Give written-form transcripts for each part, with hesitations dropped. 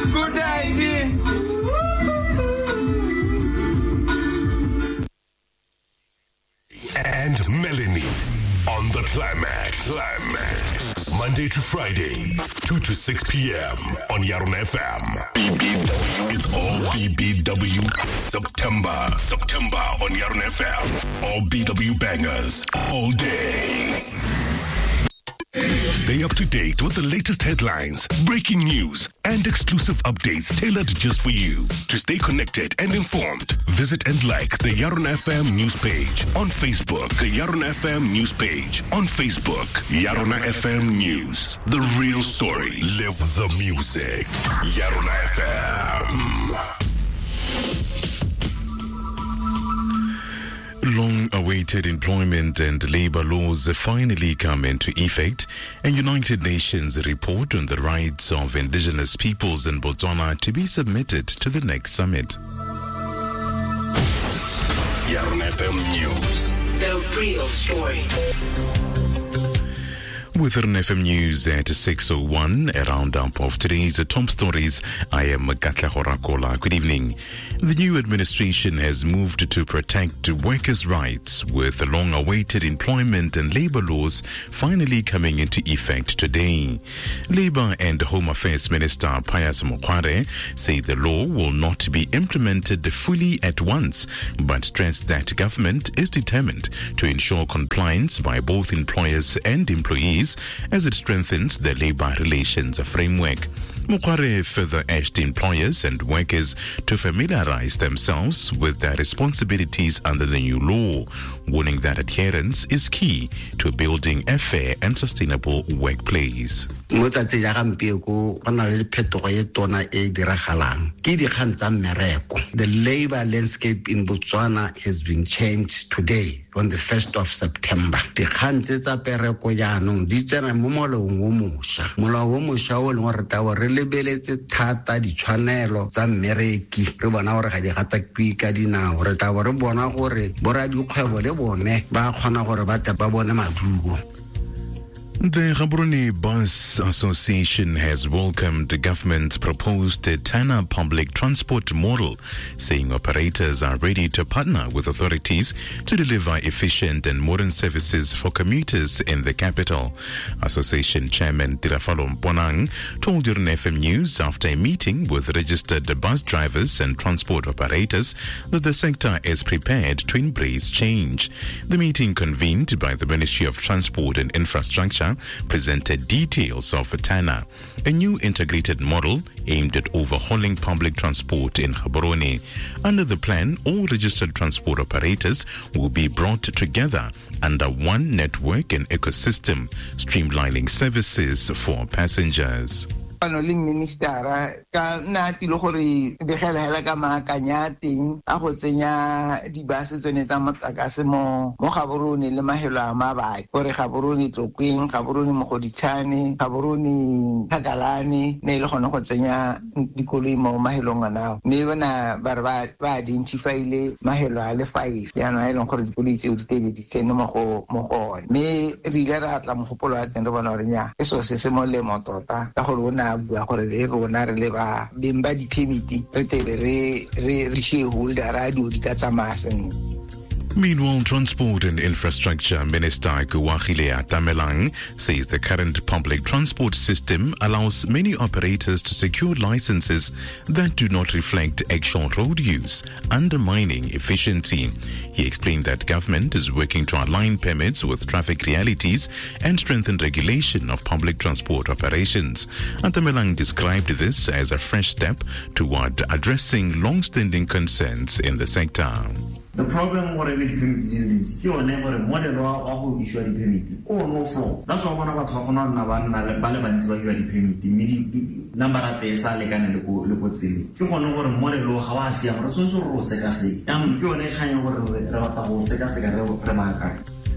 Good idea. And Melanie on the Climax. Monday to Friday, 2 to 6 p.m. on Yarun FM. It's all BBW September on Yarun FM. All BW bangers all day. Stay up to date with the latest headlines, breaking news, and exclusive updates tailored just for you. To stay connected and informed, visit and like the Yarun FM news page on Facebook. The Yarun FM news page on Facebook. Yarun FM News. The real story. Live the music. Yarun FM. Long-awaited employment and labor laws finally come into effect. A United Nations report on the rights of indigenous peoples in Botswana to be submitted to the next summit. Yarun FM News. The real story. With Yarun FM News at 6:01, a roundup of today's top stories. I am Katla Horakola. Good evening. The new administration has moved to protect workers' rights, with the long-awaited employment and labor laws finally coming into effect today. Labor and Home Affairs Minister Pius Mokware say the law will not be implemented fully at once, but stressed that government is determined to ensure compliance by both employers and employees as it strengthens the labor relations framework. Mokware further urged employers and workers to familiarize themselves with their responsibilities under the new law, warning that adherence is key to building a fair and sustainable workplace. The labor landscape in Botswana has been changed today on the 1st of September. Lebeletse thata ditshwanelo tsa mmereki re bona gore ga di gata kwika dinao re tla re bona gore bora dikgwebo le bone ba kgona gore ba bone maduo. The Gaborone Bus Association has welcomed the government's proposed Tana public transport model, saying operators are ready to partner with authorities to deliver efficient and modern services for commuters in the capital. Association Chairman Tirafalo Mponang told Yarun FM News after a meeting with registered bus drivers and transport operators that the sector is prepared to embrace change. The meeting, convened by the Ministry of Transport and Infrastructure, presented details of Tana, a new integrated model aimed at overhauling public transport in Gaborone. Under the plan, all registered transport operators will be brought together under one network and ecosystem, streamlining services for passengers. Panoling minister ka na tilo gore begela ka maakanya ting a go tsenya dibase tsone tsa motlakase mo Gaborone le mahelo a mabaka gore Gaborone Tlokweng, Gaborone Mogoditshane, Gaborone Phakalane ne ile gone go tsenya dikoloi mo mahelong a nao mme bona ba identifyile mahelo a le 5 yana ile gore dikoloi tse di tebe di tsene mo go mme re ile ra tla mogopolo a teng re bona gore nya eso se molemo tota ka gore bona bua gore re rona re le ba bemba di permit re tebe re shareholder radio di ka tsamaya sentle. Meanwhile, Transport and Infrastructure Minister Kuwagile Atamelang says the current public transport system allows many operators to secure licenses that do not reflect actual road use, undermining efficiency. He explained that government is working to align permits with traffic realities and strengthen regulation of public transport operations. Atamelang described this as a fresh step toward addressing long-standing concerns in the sector. The problem with the permit is you never model or who issue the permit. Oh, no flow. That's why one of our talk on Balabans by the permit. Number at the Salican and the Lupozzi. You want over model or Hawasi, or so Secasi. You and a kind of Secasi.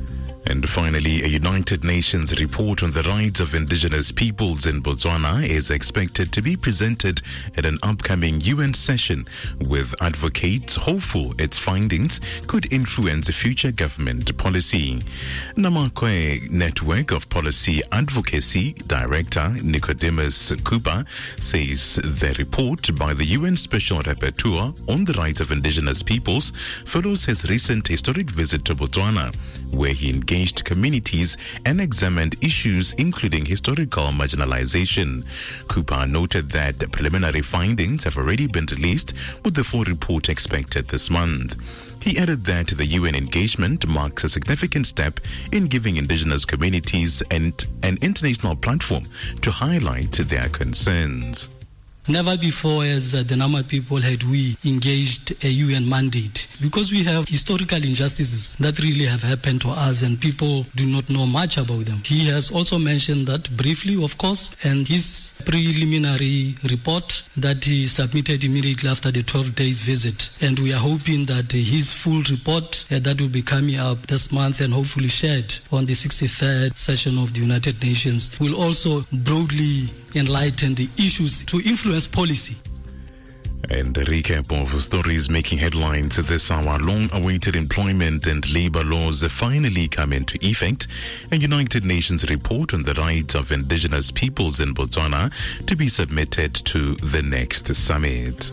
And finally, a United Nations report on the rights of indigenous peoples in Botswana is expected to be presented at an upcoming UN session, with advocates hopeful its findings could influence future government policy. Namakwe Network of Policy Advocacy Director Nicodemus Cooper says the report by the UN Special Rapporteur on the rights of indigenous peoples follows his recent historic visit to Botswana, where he engaged communities and examined issues including historical marginalization. Cooper noted that preliminary findings have already been released, with the full report expected this month. He added that the UN engagement marks a significant step in giving indigenous communities an international platform to highlight their concerns. Never before as the Nama people had we engaged a UN mandate, because we have historical injustices that really have happened to us and people do not know much about them. He has also mentioned that briefly, of course, and his preliminary report that he submitted immediately after the 12 days visit. And we are hoping that his full report that will be coming up this month and hopefully shared on the 63rd session of the United Nations will also broadly enlighten the issues to influence policy. And a recap of stories making headlines this hour. Long-awaited employment and labor laws finally come into effect. A United Nations report on the rights of indigenous peoples in Botswana to be submitted to the next summit.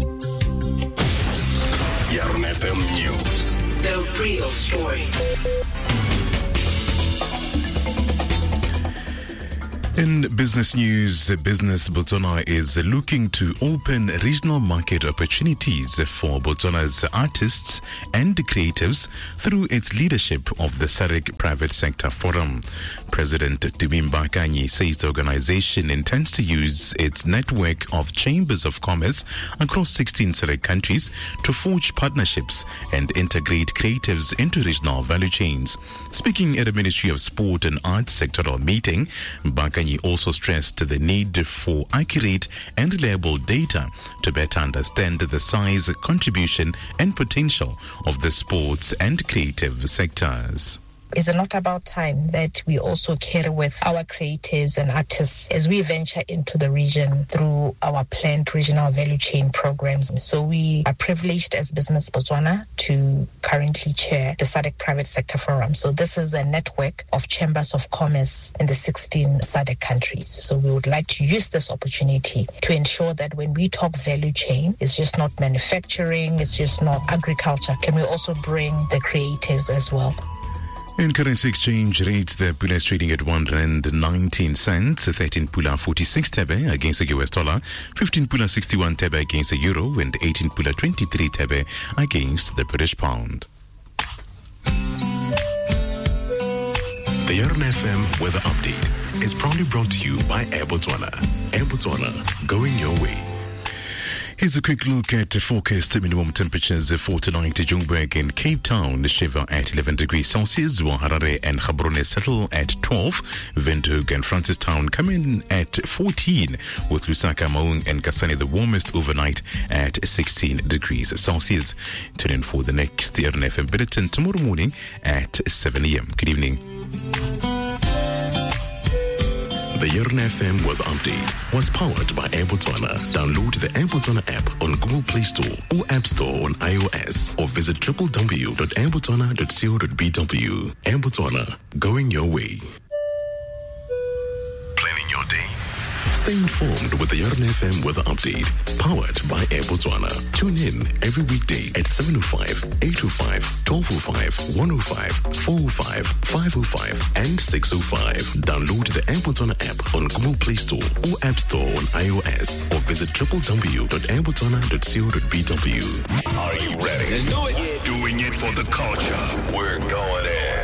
Yarn FM News. The real story. In business news, Business Botswana is looking to open regional market opportunities for Botswana's artists and creatives through its leadership of the SADC Private Sector Forum. President Tumi Mbakanyi says the organization intends to use its network of chambers of commerce across 16 SADC countries to forge partnerships and integrate creatives into regional value chains. Speaking at a Ministry of Sport and Arts sectoral meeting, Mbakanyi also stressed the need for accurate and reliable data to better understand the size, contribution and potential of the sports and creative sectors. Is it not about time that we also carry with our creatives and artists as we venture into the region through our planned regional value chain programs? So we are privileged as Business Botswana to currently chair the SADC Private Sector Forum. So this is a network of chambers of commerce in the 16 SADC countries. So we would like to use this opportunity to ensure that when we talk value chain, it's just not manufacturing, it's just not agriculture. Can we also bring the creatives as well? In currency exchange rates, the pula is trading at R1.19, 13 pula 46 tebe against the US dollar, 15 pula 61 tebe against the euro, and 18 pula 23 tebe against the British pound. The Yarn FM Weather Update is proudly brought to you by Air Botswana. Air Botswana, going your way. Here's a quick look at forecast minimum temperatures for tonight. Joburg and Cape Town shiver at 11 degrees Celsius, while Harare and Gaborone settle at 12. Windhoek and Francistown come in at 14, with Lusaka, Maung and Kasane the warmest overnight at 16 degrees Celsius. Tune in for the next Yarn FM bulletin tomorrow morning at 7 a.m. Good evening. The Yarn FM Weather Update was powered by Air Botswana. Download the Air Botswana app on Google Play Store or App Store on iOS, or visit www.airbotswana.co.bw. Air Botswana, going your way. Planning your day? Stay informed with the Yarn FM Weather Update, powered by Air Botswana. Tune in every weekday at 7:05, 8:05, 12:05, 1:05, 4:05, 5:05, and 6:05. Download the Air Botswana app on Google Play Store or App Store on iOS, or visit www.airbotswana.co.bw. Are you ready? Let's do it. Doing it for the culture. We're going in.